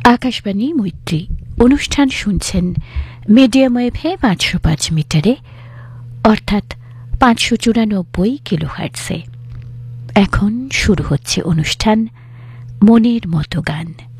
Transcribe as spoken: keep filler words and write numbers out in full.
আকাশবাণী মৈত্রী অনুষ্ঠান শুনছেন মিডিয়াম ওয়েভে পাঁচশো পাঁচ মিটারে অর্থাৎ পাঁচশো চুরানব্বই কিলোহার্টসে। এখন শুরু হচ্ছে অনুষ্ঠান মনের মতো গান।